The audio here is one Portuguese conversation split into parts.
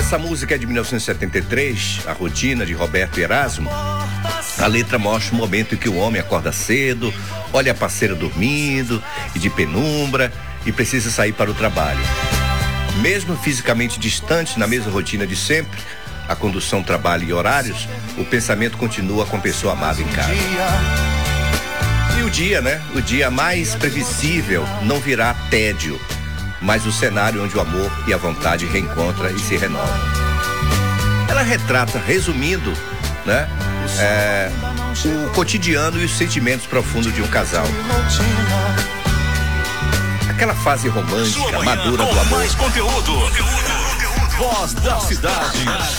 Essa música é de 1973, A Rotina, de Roberto Erasmo. A letra mostra o momento em que o homem acorda cedo, olha a parceira dormindo e de penumbra e precisa sair para o trabalho. Mesmo fisicamente distante, na mesma rotina de sempre, a condução, trabalho e horários, o pensamento continua com a pessoa amada em casa. E o dia, né? O dia mais previsível não virá tédio, mas o cenário onde o amor e a vontade reencontram e se renovam. Ela retrata, resumindo, né? O cotidiano e os sentimentos profundos de um casal. Aquela fase romântica, madura do amor. Mais conteúdo. Voz da cidade.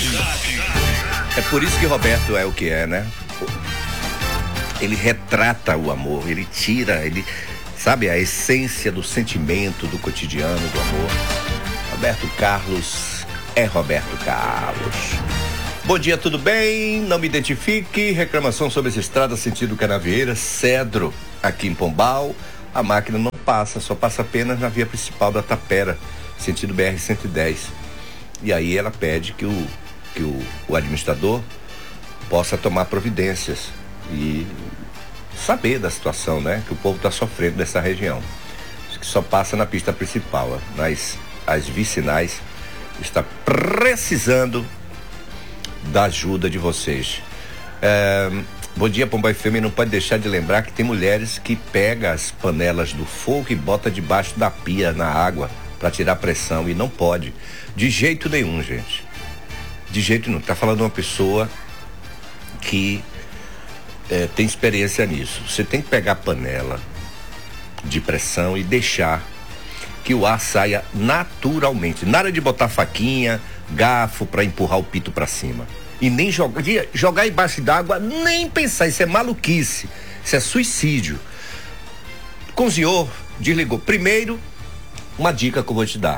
É por isso que Roberto é o que é, né? Ele retrata o amor, ele sabe, a essência do sentimento, do cotidiano, do amor. Roberto Carlos é Roberto Carlos. Bom dia, tudo bem? Não me identifique. Reclamação sobre as estradas sentido Canavieira, Cedro, aqui em Pombal. A máquina não passa, só passa apenas na via principal da Tapera, sentido BR-110. E aí ela pede que o administrador possa tomar providências e saber da situação, né? Que o povo está sofrendo nessa região. Que só passa na pista principal, mas as vicinais está precisando da ajuda de vocês. Bom dia, Pombal FM. Não pode deixar de lembrar que tem mulheres que pegam as panelas do fogo e bota debaixo da pia na água para tirar pressão, e não pode. De jeito nenhum, gente. De jeito nenhum. Tá falando de uma pessoa que tem experiência nisso. Você tem que pegar a panela de pressão e deixar que o ar saia naturalmente. Nada de botar faquinha, garfo para empurrar o pito para cima. E nem jogar embaixo d'água, nem pensar. Isso é maluquice. Isso é suicídio. Cozinhou, desligou. Primeiro, uma dica que eu vou te dar.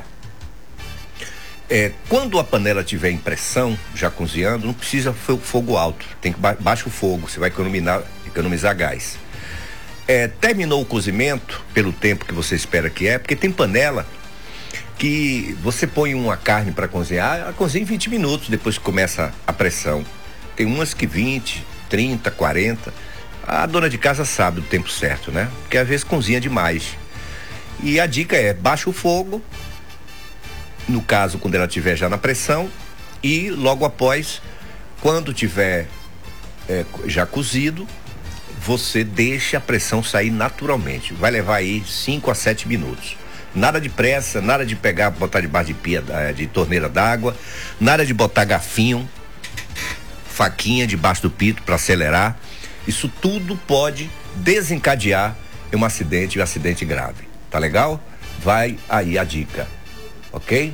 Quando a panela tiver em pressão, já cozinhando, não precisa fogo alto. Tem que baixar o fogo, você vai economizar gás. Terminou o cozimento, pelo tempo que você espera que porque tem panela que você põe uma carne para cozinhar, ela cozinha em 20 minutos depois que começa a pressão. Tem umas que 20, 30, 40. A dona de casa sabe o tempo certo, né? Porque às vezes cozinha demais. E a dica é, baixa o fogo, no caso, quando ela estiver já na pressão, e logo após, quando tiver já cozido, você deixa a pressão sair naturalmente. Vai levar aí 5 a 7 minutos. Nada de pressa, nada de pegar, botar debaixo de pia, de torneira d'água, nada de botar garfinho, faquinha debaixo do pito para acelerar. Isso tudo pode desencadear um acidente grave. Tá legal? Vai aí a dica. Ok?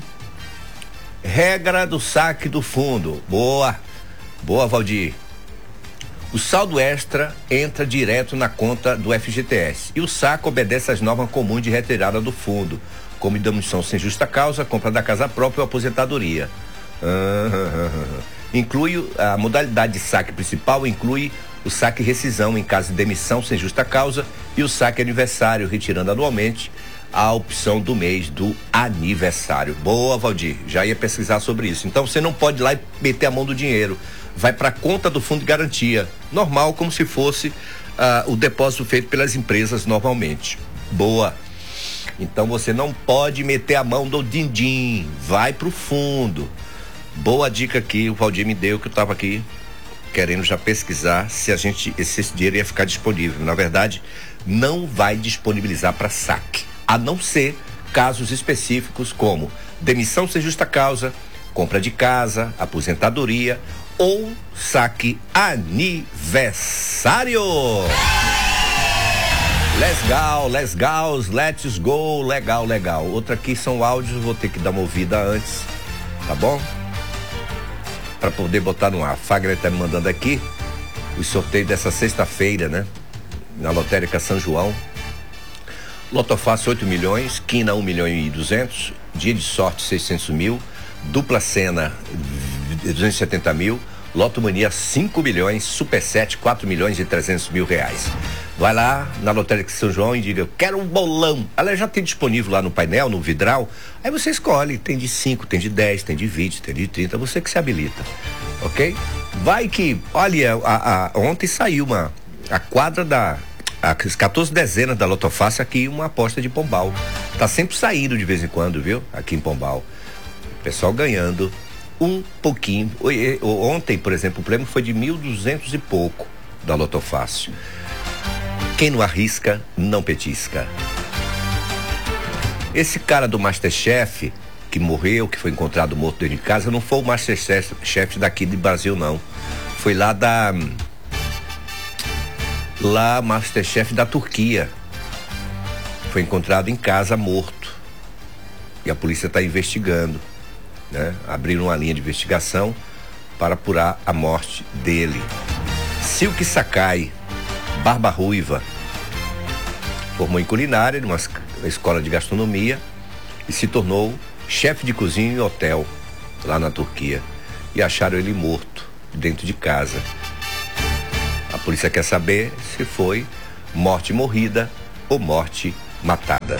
Regra do saque do fundo. Boa, Valdir. O saldo extra entra direto na conta do FGTS e o saque obedece às normas comuns de retirada do fundo, como demissão sem justa causa, compra da casa própria ou aposentadoria. Inclui a modalidade de saque principal, inclui o saque rescisão em caso de demissão sem justa causa e o saque aniversário, retirando anualmente a opção do mês do aniversário. Boa, Valdir, já ia pesquisar sobre isso. Então você não pode ir lá e meter a mão do dinheiro. Vai para a conta do fundo de garantia, normal, como se fosse o depósito feito pelas empresas normalmente. Boa. Então você não pode meter a mão do din-din, vai pro fundo. Boa dica aqui, o Valdir me deu, que eu estava aqui querendo já pesquisar se esse dinheiro ia ficar disponível. Na verdade, não vai disponibilizar para saque, a não ser casos específicos como demissão sem justa causa, compra de casa, aposentadoria ou saque aniversário. Let's go, legal. Outra aqui são áudios, vou ter que dar uma ouvida antes, tá bom? Para poder botar no ar. Fagner tá me mandando aqui o sorteio dessa sexta-feira, né? Na lotérica São João. Loto Fácil 8 milhões, Quina 1.200.000, dia de sorte 600 mil, dupla cena 270 mil, Loto Mania 5 milhões, Super 7 4.300.000 reais. Vai lá na Lotérica de São João e diga, eu quero um bolão. Ela já tem disponível lá no painel, no vidral. Aí você escolhe, tem de 5, tem de 10, tem de 20, tem de 30, você que se habilita, ok? Vai que, olha, ontem saiu a quadra as 14 dezenas da Lotofácil aqui, uma aposta de Pombal. Tá sempre saindo de vez em quando, viu? Aqui em Pombal. O pessoal ganhando um pouquinho. Ontem, por exemplo, o prêmio foi de 1.200 e pouco da Lotofácil. Quem não arrisca, não petisca. Esse cara do Masterchef, que morreu, que foi encontrado morto dentro de casa, não foi o Masterchef daqui do Brasil, não. Foi lá Masterchef da Turquia. Foi encontrado em casa morto. E a polícia está investigando, né? Abriram uma linha de investigação para apurar a morte dele. Silke Sakai, barba ruiva, formou em culinária numa escola de gastronomia e se tornou chefe de cozinha em hotel lá na Turquia. E acharam ele morto dentro de casa. A polícia quer saber se foi morte morrida ou morte matada.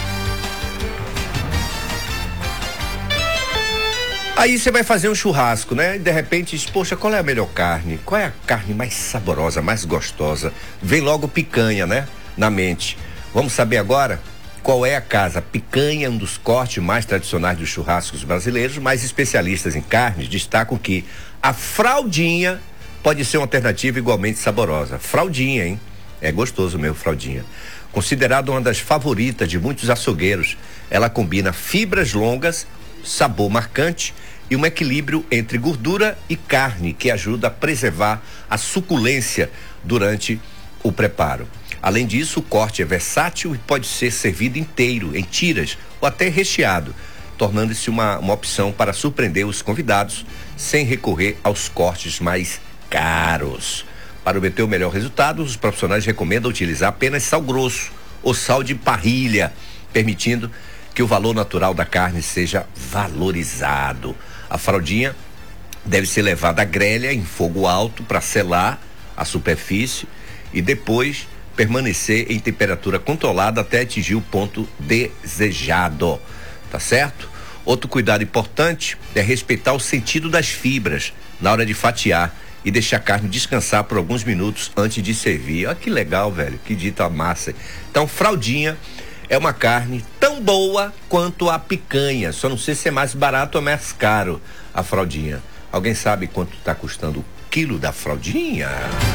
Aí você vai fazer um churrasco, né? E de repente diz, poxa, qual é a melhor carne? Qual é a carne mais saborosa, mais gostosa? Vem logo picanha, né? Na mente. Vamos saber agora qual é a casa. Picanha é um dos cortes mais tradicionais dos churrascos brasileiros, mas especialistas em carnes destacam que a fraldinha pode ser uma alternativa igualmente saborosa. Fraldinha, hein? É gostoso mesmo, fraldinha. Considerada uma das favoritas de muitos açougueiros, ela combina fibras longas, sabor marcante e um equilíbrio entre gordura e carne que ajuda a preservar a suculência durante o preparo. Além disso, o corte é versátil e pode ser servido inteiro, em tiras ou até recheado, tornando-se uma opção para surpreender os convidados sem recorrer aos cortes mais caros. Para obter o melhor resultado, os profissionais recomendam utilizar apenas sal grosso ou sal de parrilha, permitindo que o valor natural da carne seja valorizado. A fraldinha deve ser levada à grelha em fogo alto para selar a superfície e depois permanecer em temperatura controlada até atingir o ponto desejado, tá certo? Outro cuidado importante é respeitar o sentido das fibras na hora de fatiar e deixar a carne descansar por alguns minutos antes de servir. Olha que legal, velho, que dita massa. Então, fraldinha é uma carne tão boa quanto a picanha, só não sei se é mais barato ou mais caro a fraldinha. Alguém sabe quanto está custando o quilo da fraldinha?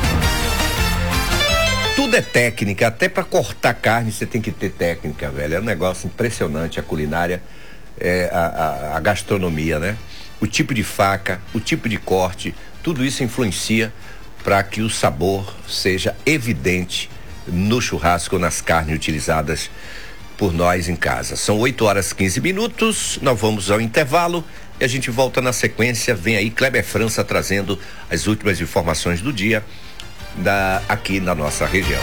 Tudo é técnica, até para cortar carne você tem que ter técnica, velho. É um negócio impressionante a culinária, a gastronomia, né? O tipo de faca, o tipo de corte, tudo isso influencia para que o sabor seja evidente no churrasco, nas carnes utilizadas por nós em casa. São 8h15, nós vamos ao intervalo e a gente volta na sequência. Vem aí Kleber França trazendo as últimas informações do dia aqui na nossa região.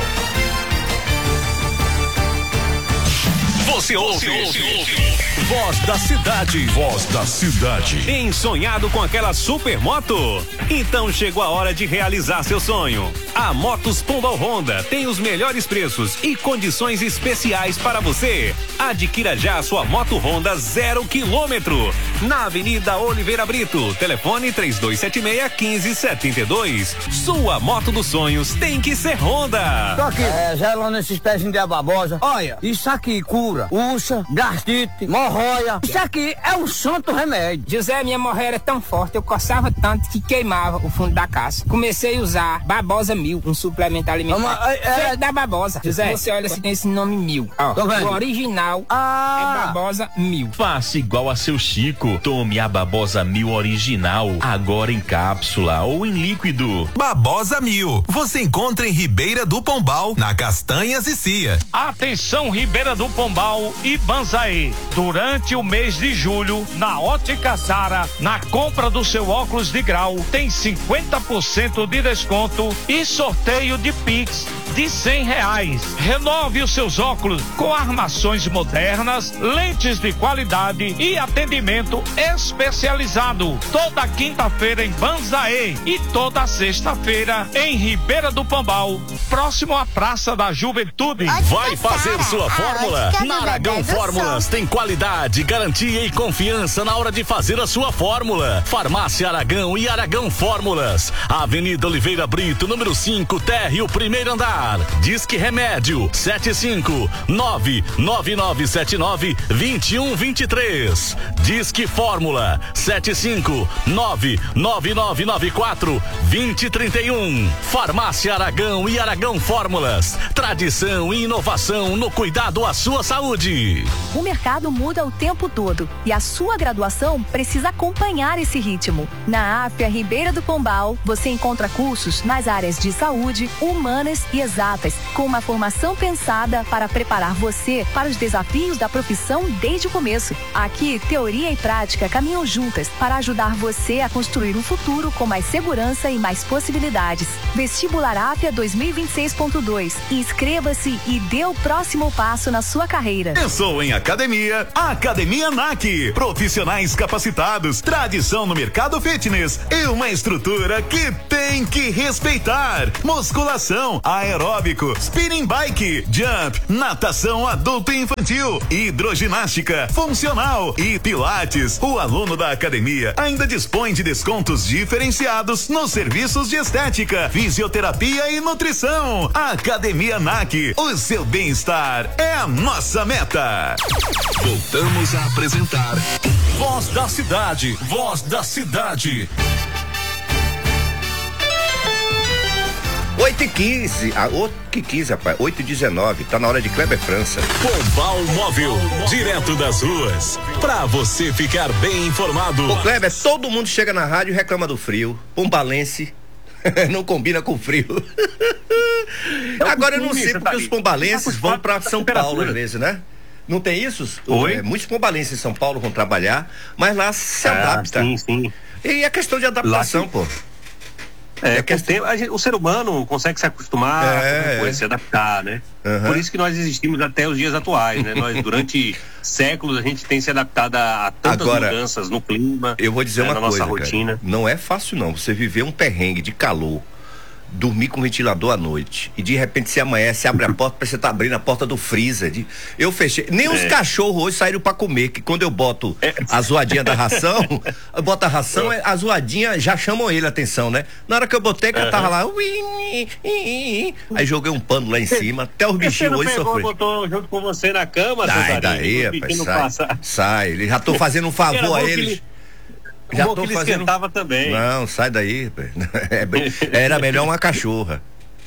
Você ouve. Voz da Cidade. Voz da Cidade. Ensonhado com aquela super moto? Então chegou a hora de realizar seu sonho. A Motos Pombal Honda tem os melhores preços e condições especiais para você. Adquira já a sua moto Honda 0 km. Na Avenida Oliveira Brito. Telefone 3276-1572. Sua moto dos sonhos tem que ser Honda. Tô aqui, gelando esses pezinhos de babosa. Olha, isso aqui cura ursa, gastrite, hemorroida. Isso aqui é um santo remédio. José, minha hemorroida era tão forte, eu coçava tanto que queimava o fundo da caça. Comecei a usar Babosa 1000, um suplemento alimentar. Feito da Babosa. José, você olha se tem esse nome 1000. Ó, o original é Babosa 1000. Faça igual a seu Chico. Tome a Babosa 1000 original, agora em cápsula ou em líquido. Babosa 1000. Você encontra em Ribeira do Pombal, na Castanhas e Cia. Atenção, Ribeira do Pombal e Banzaí. Durante o mês de julho, na Ótica Sara, na compra do seu óculos de grau, tem 50% de desconto e sorteio de Pix de R$100. Renove os seus óculos com armações modernas, lentes de qualidade e atendimento especializado. Toda quinta-feira em Banzaê e toda sexta-feira em Ribeira do Pombal, próximo à Praça da Juventude. Vai fazer sua fórmula? Na Aragão Fórmulas tem qualidade, garantia e confiança na hora de fazer a sua fórmula. Farmácia Aragão e Aragão Fórmulas. Avenida Oliveira Brito, número 5, térreo, primeiro andar. Disque Remédio 75999792123. Disque Fórmula 75999942031. Farmácia Aragão e Aragão Fórmulas. Tradição e inovação no cuidado à sua saúde. O mercado muda o tempo todo e a sua graduação precisa acompanhar esse ritmo. Na AFIA Ribeira do Pombal, você encontra cursos nas áreas de saúde, humanas e exatas, com uma formação pensada para preparar você para os desafios da profissão desde o começo. Aqui, teoria e prática caminham juntas para ajudar você a construir um futuro com mais segurança e mais possibilidades. Vestibular AFIA 2026.2. Inscreva-se e dê o próximo passo na sua carreira. Pensou em academia? Academia NAC. Profissionais capacitados, tradição no mercado fitness e uma estrutura que tem que respeitar. Musculação, aeróbico, spinning bike, jump, natação adulto e infantil, hidroginástica, funcional e pilates. O aluno da academia ainda dispõe de descontos diferenciados nos serviços de estética, fisioterapia e nutrição. Academia NAC, o seu bem-estar é a nossa meta. Voltamos a apresentar Voz da Cidade. Voz da Cidade. 8h15, que 15, rapaz, 8h19, tá na hora de Kleber França. Pombal Móvel, direto das ruas, pra você ficar bem informado. Ô Kleber, todo mundo chega na rádio e reclama do frio, pombalense não combina com frio. Agora eu não sei porque os pombalenses vão pra São Paulo às vezes, né? Não tem isso? Muitos pombalenses em São Paulo vão trabalhar, mas lá se adapta. Sim. E é questão de adaptação, pô. O ser humano consegue se acostumar a se adaptar, né? Por isso que nós existimos até os dias atuais, né? Nós, durante séculos, a gente tem se adaptado a tantas mudanças no clima. Eu vou dizer uma na coisa, nossa rotina. Cara, não é fácil não, você viver um perrengue de calor, dormir com ventilador à noite e de repente você amanhece, abre a porta, parece que você tá abrindo a porta do freezer. Eu fechei. Nem os cachorros hoje saíram pra comer, que quando eu boto a zoadinha da ração, eu boto a ração, a zoadinha já chamam ele a atenção, né? Na hora que eu botei, que eu tava lá, aí joguei um pano lá em cima, até os bichinhos hoje sofreram. Botou junto com você na cama, daí, rapaz, sai. Ele já tô fazendo um favor a eles. Já tô que ele fazendo. Esquentava também. Não, sai daí. Era melhor uma cachorra.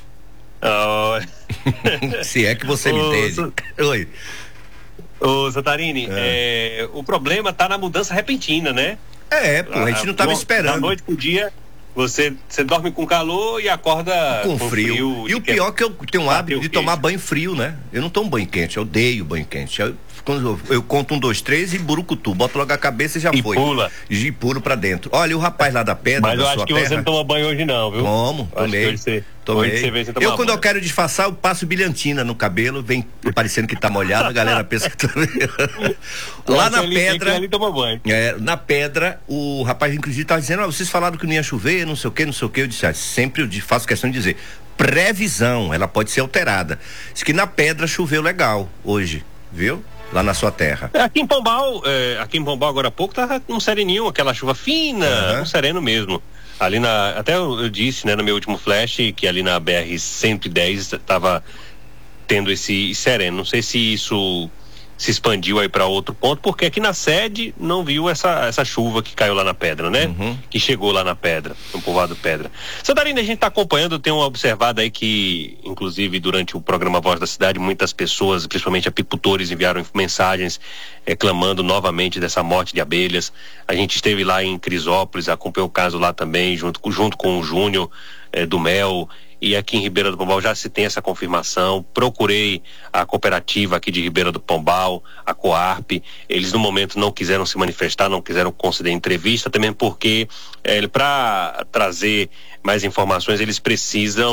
Se é que você me entende. Oi. Ô, Santarini, o problema tá na mudança repentina, né? Pô, a gente não tava esperando. Da noite pro dia, você dorme com calor e acorda com frio. E o pior é que eu tenho o hábito de tomar banho frio, né? Eu não tomo banho quente, eu odeio banho quente. Quando eu conto 1, 2, 3 e burucutu, boto logo a cabeça e já foi. E pulo pra dentro. Olha, o rapaz lá da pedra. Mas eu acho que você não toma banho hoje não, viu? Tomei. Eu quando eu quero disfarçar, eu passo brilhantina no cabelo, vem parecendo que tá molhado, a galera pensa que tá... Lá na pedra, na pedra, o rapaz inclusive tava dizendo, vocês falaram que não ia chover, não sei o que, eu disse, sempre eu faço questão de dizer, previsão, ela pode ser alterada. Diz que na pedra choveu legal hoje, viu? Lá na sua terra. Aqui em Pombal agora há pouco tava um sereninho, aquela chuva fina, um sereno mesmo. Ali até eu disse, né, no meu último flash, que ali na BR-110 estava tendo esse sereno. Não sei se isso se expandiu aí para outro ponto, porque aqui na sede não viu essa chuva que caiu lá na pedra, né? Que chegou lá na pedra, no povoado Pedra. Santarina, a gente está acompanhando, tem uma observada aí que, inclusive, durante o programa Voz da Cidade, muitas pessoas, principalmente apicultores, enviaram mensagens reclamando novamente dessa morte de abelhas. A gente esteve lá em Crisópolis, acompanhou o caso lá também, junto com o Júnior do Mel. E aqui em Ribeira do Pombal já se tem essa confirmação. Procurei a cooperativa aqui de Ribeira do Pombal, a Coarp. Eles no momento não quiseram se manifestar, não quiseram conceder entrevista, também porque para trazer mais informações eles precisam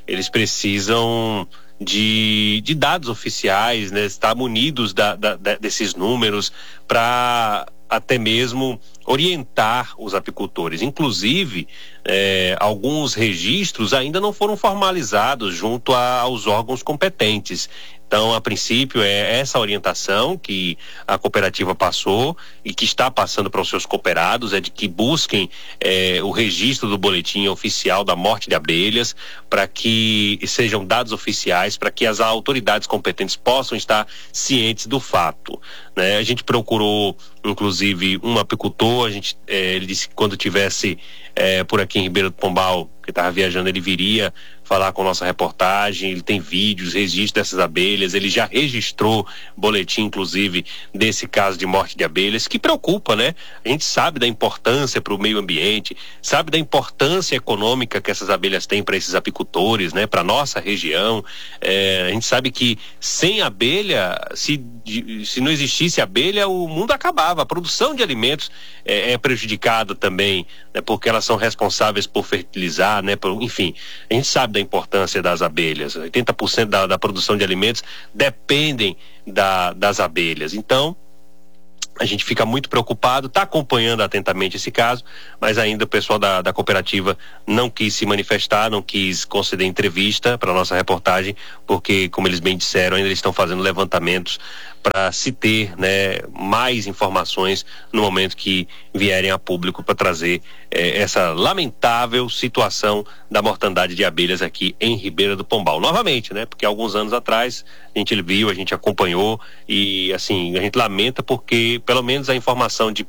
eles precisam de dados oficiais, né? Estar munidos desses números para até mesmo orientar os apicultores. Inclusive, alguns registros ainda não foram formalizados junto aos órgãos competentes. Então, a princípio, é essa orientação que a cooperativa passou e que está passando para os seus cooperados, é de que busquem o registro do boletim oficial da morte de abelhas, para que sejam dados oficiais, para que as autoridades competentes possam estar cientes do fato, né? A gente procurou, inclusive, um apicultor, ele disse que quando tivesse por aqui em Ribeira do Pombal, que estava viajando, ele viria falar com nossa reportagem. Ele tem vídeos, registros dessas abelhas, ele já registrou boletim, inclusive, desse caso de morte de abelhas, que preocupa, né? A gente sabe da importância para o meio ambiente, sabe da importância econômica que essas abelhas têm para esses apicultores, né? Para nossa região. A gente sabe que sem abelha, se não existisse abelha, o mundo acabava. A produção de alimentos é prejudicada também, né? Porque elas são responsáveis por fertilizar, né? Enfim, a gente sabe da importância das abelhas. 80% da produção de alimentos dependem das abelhas. Então, a gente fica muito preocupado, está acompanhando atentamente esse caso, mas ainda o pessoal da cooperativa não quis se manifestar, não quis conceder entrevista para a nossa reportagem, porque, como eles bem disseram, ainda eles estão fazendo levantamentos para se ter, né, mais informações no momento que vierem a público, para trazer essa lamentável situação da mortandade de abelhas aqui em Ribeira do Pombal. Novamente, né, porque alguns anos atrás a gente viu, a gente acompanhou e, assim, a gente lamenta porque pelo menos a informação de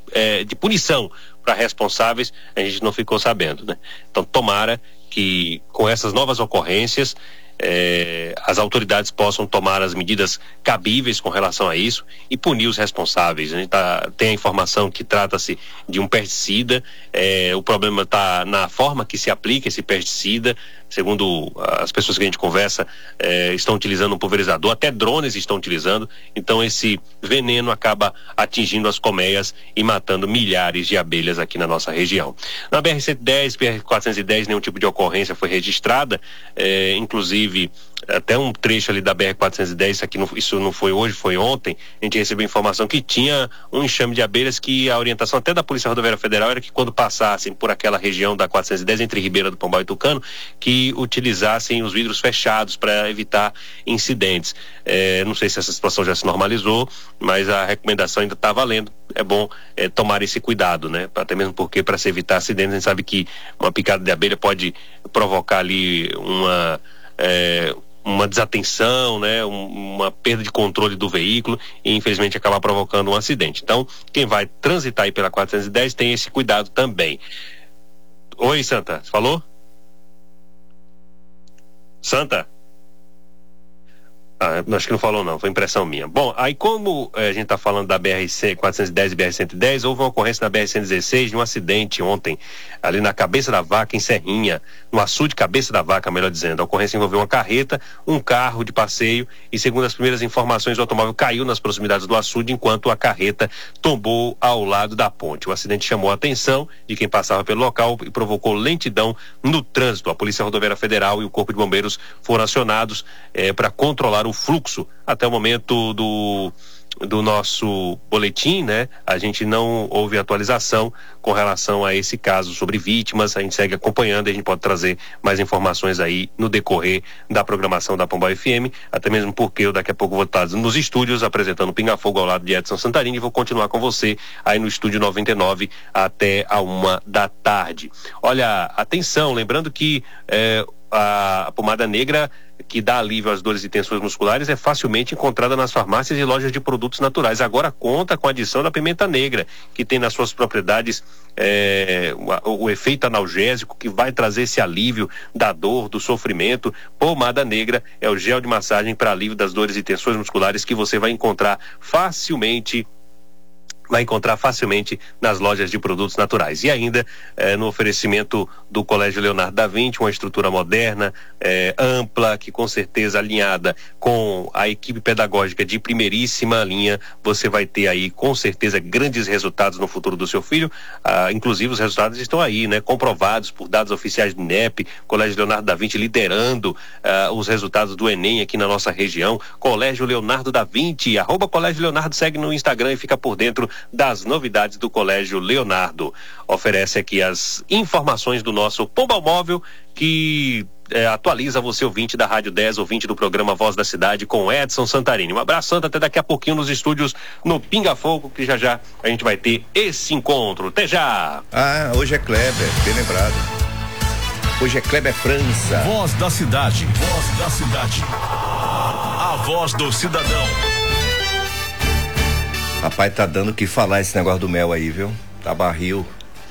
punição para responsáveis a gente não ficou sabendo, né? Então, tomara que com essas novas ocorrências as autoridades possam tomar as medidas cabíveis com relação a isso e punir os responsáveis. A gente tem a informação que trata-se de um pesticida, o problema está na forma que se aplica esse pesticida. Segundo as pessoas que a gente conversa, estão utilizando um pulverizador, até drones estão utilizando. Então esse veneno acaba atingindo as colmeias e matando milhares de abelhas aqui na nossa região. Na BR-110, BR-410, nenhum tipo de ocorrência foi registrada, inclusive até um trecho ali da BR-410, isso não foi hoje, foi ontem, a gente recebeu informação que tinha um enxame de abelhas, que a orientação até da Polícia Rodoviária Federal era que quando passassem por aquela região da 410, entre Ribeira do Pombal e Tucano, que utilizassem os vidros fechados para evitar incidentes. Não sei se essa situação já se normalizou, mas a recomendação ainda está valendo. É bom tomar esse cuidado, né? Até mesmo porque, para se evitar acidentes, a gente sabe que uma picada de abelha pode provocar ali uma desatenção, né? Uma perda de controle do veículo e, infelizmente, acabar provocando um acidente. Então, quem vai transitar aí pela 410 tem esse cuidado também. Oi, Santa, você falou? Santa? Acho que não falou não, foi impressão minha. Bom, aí como a gente está falando da BR-410 e BR-110, houve uma ocorrência na BR-116 de um acidente ontem, ali na Cabeça da Vaca, em Serrinha, no açude Cabeça da Vaca, melhor dizendo. A ocorrência envolveu uma carreta, um carro de passeio e, segundo as primeiras informações, o automóvel caiu nas proximidades do açude enquanto a carreta tombou ao lado da ponte. O acidente chamou a atenção de quem passava pelo local e provocou lentidão no trânsito. A Polícia Rodoviária Federal e o Corpo de Bombeiros foram acionados para controlar o fluxo. Até o momento do nosso boletim, né? A gente não houve atualização com relação a esse caso sobre vítimas. A gente segue acompanhando e a gente pode trazer mais informações aí no decorrer da programação da Pombal FM, até mesmo porque eu daqui a pouco vou estar nos estúdios apresentando Pinga Fogo ao lado de Edson Santarini e vou continuar com você aí no estúdio 99 até a 1 da tarde. Olha, atenção, lembrando que a pomada negra, que dá alívio às dores e tensões musculares, é facilmente encontrada nas farmácias e lojas de produtos naturais. Agora conta com a adição da pimenta negra, que tem nas suas propriedades o efeito analgésico, que vai trazer esse alívio da dor, do sofrimento. Pomada negra é o gel de massagem para alívio das dores e tensões musculares que você vai encontrar facilmente vai encontrar facilmente nas lojas de produtos naturais. E ainda no oferecimento do Colégio Leonardo da Vinci, uma estrutura moderna, ampla, que com certeza alinhada com a equipe pedagógica de primeiríssima linha, você vai ter aí com certeza grandes resultados no futuro do seu filho. Inclusive os resultados estão aí, né? Comprovados por dados oficiais do INEP, Colégio Leonardo da Vinci liderando os resultados do Enem aqui na nossa região. Colégio Leonardo da Vinci, @Colégio Leonardo, segue no Instagram e fica por dentro das novidades do Colégio Leonardo. Oferece aqui as informações do nosso Pombal Móvel, que atualiza você, ouvinte da Rádio 10, ouvinte do programa Voz da Cidade, com Edson Santarini. Um abraço, Santa, até daqui a pouquinho nos estúdios no Pinga Fogo, que já a gente vai ter esse encontro. Até já! Hoje é Kleber, bem lembrado. Hoje é Kleber França. Voz da Cidade. Voz da Cidade. A voz do cidadão. Rapaz, tá dando o que falar esse negócio do mel aí, viu? Tá barril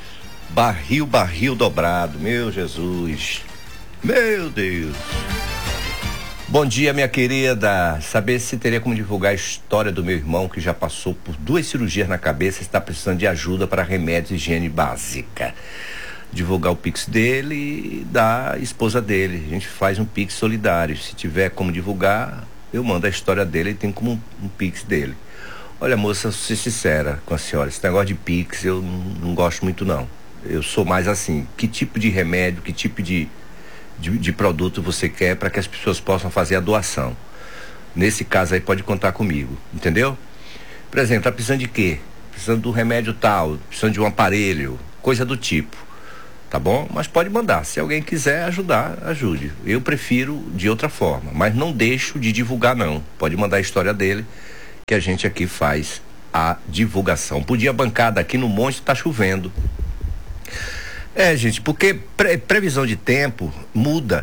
dobrado, meu Jesus, meu Deus. Bom dia, minha querida. Saber se teria como divulgar a história do meu irmão, que já passou por 2 cirurgias na cabeça e está precisando de ajuda para remédios e higiene básica. Divulgar o Pix dele e da esposa dele. A gente faz um Pix solidário. Se tiver como divulgar, eu mando a história dele e tem como um Pix dele. Olha, moça, ser sincera com a senhora, esse negócio de Pix eu não gosto muito, não. Eu sou mais assim, que tipo de remédio, que tipo de produto você quer para que as pessoas possam fazer a doação. Nesse caso aí pode contar comigo, entendeu? Por exemplo, tá precisando de quê? Precisando do remédio tal, precisando de um aparelho, coisa do tipo, tá bom? Mas pode mandar, se alguém quiser ajudar, ajude. Eu prefiro de outra forma, mas não deixo de divulgar, não. Pode mandar a história dele, que a gente aqui faz a divulgação. Podia bancada aqui no Monte, tá chovendo. Gente, porque previsão de tempo muda.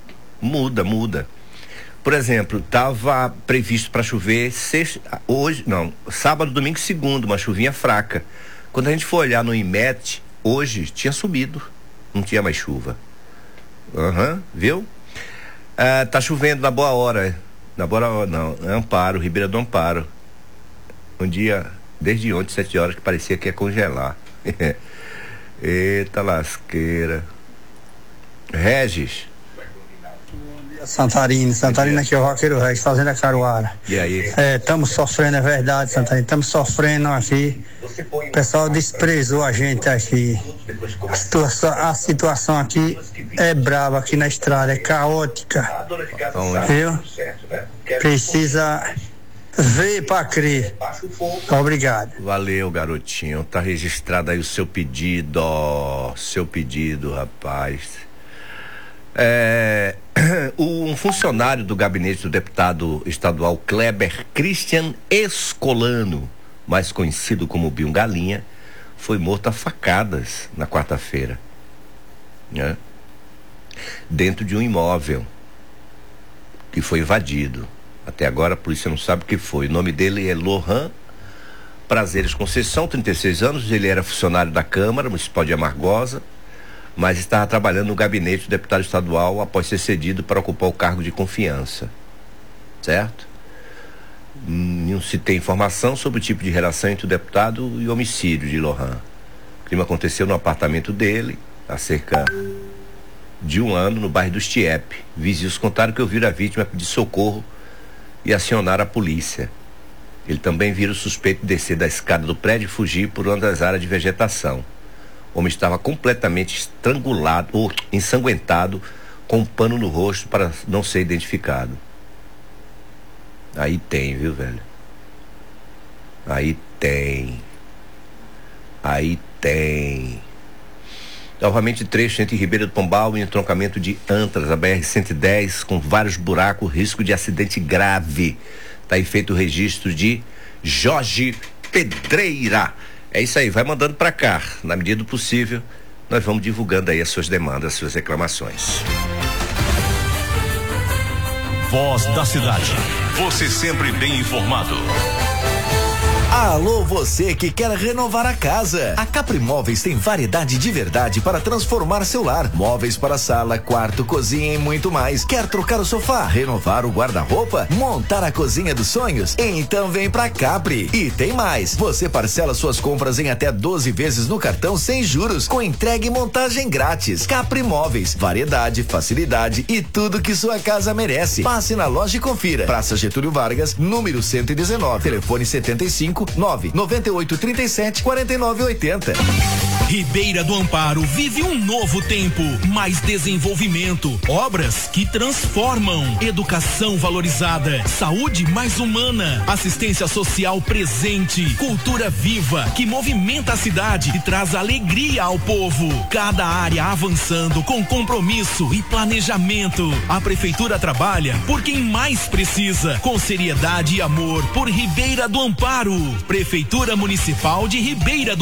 Por exemplo, tava previsto para chover sábado, domingo e segunda, uma chuvinha fraca. Quando a gente for olhar no IMET, hoje tinha subido, não tinha mais chuva. Viu? Tá chovendo na boa hora. Amparo, Ribeira do Amparo. Um dia, desde ontem, 7 horas, que parecia que ia congelar. Eita lasqueira. Regis. Santarini aqui é o Roqueiro Regis, Fazenda Caruara. E aí? Estamos sofrendo, é verdade, Santarini, estamos sofrendo aqui. O pessoal desprezou a gente aqui. A situação aqui é brava aqui na estrada, é caótica. Viu? Precisa ver pra crer. Obrigado. Valeu, garotinho. Tá registrado aí o seu pedido, rapaz. Um funcionário do gabinete do deputado estadual Kleber Christian Escolano, mais conhecido como Bill Galinha, foi morto a facadas na quarta-feira, né? Dentro de um imóvel que foi invadido. Até agora a polícia não sabe o que foi. O nome dele é Lohan Prazeres Conceição, 36 anos. Ele era funcionário da Câmara Municipal de Amargosa, mas estava trabalhando no gabinete do deputado estadual após ser cedido para ocupar o cargo de confiança. Certo? Não se tem informação sobre o tipo de relação entre o deputado e o homicídio de Lohan. O crime aconteceu no apartamento dele há cerca de 1 ano, no bairro do Stiepe. Vizinhos contaram que ouviram a vítima pedir socorro e acionaram a polícia. Ele também viu o suspeito descer da escada do prédio e fugir por uma das áreas de vegetação. O homem estava completamente estrangulado ou ensanguentado, com um pano no rosto para não ser identificado. Aí tem, viu, velho? Aí tem. Novamente trecho entre Ribeira do Pombal e entroncamento de Antras, a BR-110, com vários buracos, risco de acidente grave. Tá aí feito o registro de Jorge Pedreira. É isso aí, vai mandando pra cá. Na medida do possível, nós vamos divulgando aí as suas demandas, as suas reclamações. Voz da Cidade. Você sempre bem informado. Alô, você que quer renovar a casa. A Capri Móveis tem variedade de verdade para transformar seu lar. Móveis para sala, quarto, cozinha e muito mais. Quer trocar o sofá, renovar o guarda-roupa, montar a cozinha dos sonhos? Então vem pra Capri. E tem mais. Você parcela suas compras em até 12 vezes no cartão sem juros, com entrega e montagem grátis. Capri Móveis, variedade, facilidade e tudo que sua casa merece. Passe na loja e confira. Praça Getúlio Vargas, número 119, telefone 75 99837 4980. Ribeira do Amparo vive um novo tempo, mais desenvolvimento, obras que transformam, educação valorizada, saúde mais humana, assistência social presente, cultura viva que movimenta a cidade e traz alegria ao povo. Cada área avançando com compromisso e planejamento. A prefeitura trabalha por quem mais precisa, com seriedade e amor por Ribeira do Amparo. Prefeitura Municipal de Ribeira do